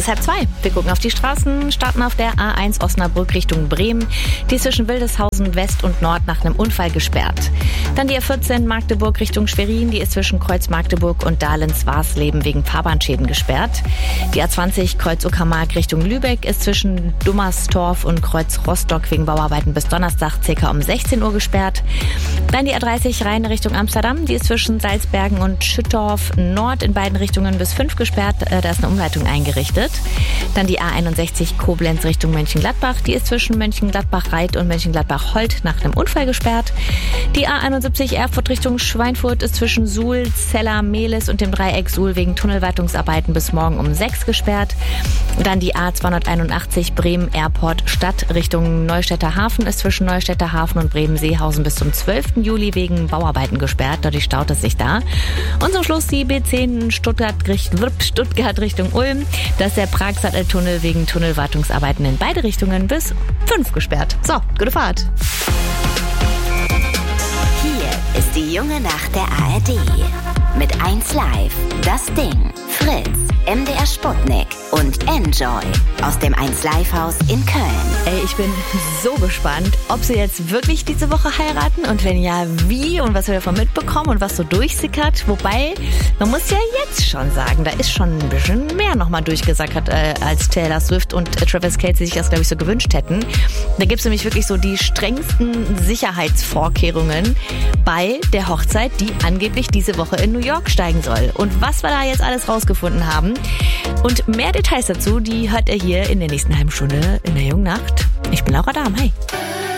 ist 1:30. Wir gucken auf die Straßen, starten auf der A1 Osnabrück Richtung Bremen. Die ist zwischen Wildeshausen West und Nord nach einem Unfall gesperrt. Dann die A14 Magdeburg Richtung Schwerin. Die ist zwischen Kreuz Magdeburg und Dahlens-Warsleben wegen Fahrbahnschäden gesperrt. Die A20 Kreuz Uckermark Richtung Lübeck ist zwischen Dummerstorf und Kreuz Rostock wegen Bauarbeiten bis Donnerstag ca. um 16 Uhr gesperrt. Dann die A30 Rhein Richtung Amsterdam. Die ist zwischen Salzbergen und Schüttorf Nord in beiden Richtungen bis 5 gesperrt. Da ist eine Umleitung eingerichtet. Dann die A61 Koblenz Richtung Mönchengladbach. Die ist zwischen Mönchengladbach-Reit und Mönchengladbach-Holt nach einem Unfall gesperrt. Die A71 Erfurt Richtung Schweinfurt ist zwischen Suhl, Zella, Mehlis und dem Dreieck Suhl wegen Tunnelwartungsarbeiten bis morgen um 6 gesperrt. Dann die A281 Bremen Airport Stadt Richtung Neustädter Hafen ist zwischen Neustädter Hafen und Bremen-Seehausen bis zum 12. Juli wegen Bauarbeiten gesperrt. Dadurch staut es sich da. Und zum Schluss die B10 Stuttgart Richtung Ulm. Da ist der Pragsatteltunnel wegen Tunnelwartungsarbeiten in beide Richtungen bis 5 gesperrt. So, gute Fahrt. Hier ist die junge Nacht der ARD. Mit 1Live, Das Ding, Fritz, MDR Sputnik und Enjoy aus dem 1Live-Haus in Köln. Ey, ich bin so gespannt, ob sie jetzt wirklich diese Woche heiraten und wenn ja, wie und was wir davon mitbekommen und was so durchsickert. Wobei, man muss ja jetzt schon sagen, da ist schon ein bisschen mehr nochmal durchgesackert, als Taylor Swift und Travis Kelce sich das, glaube ich, so gewünscht hätten. Da gibt es nämlich wirklich so die strengsten Sicherheitsvorkehrungen bei der Hochzeit, die angeblich diese Woche in New York steigen soll. Und was wir da jetzt alles rausgefunden haben und mehr Details dazu, die hört ihr hier in der nächsten halben Stunde in der jungen Nacht. Ich bin Laura Dahm, hi.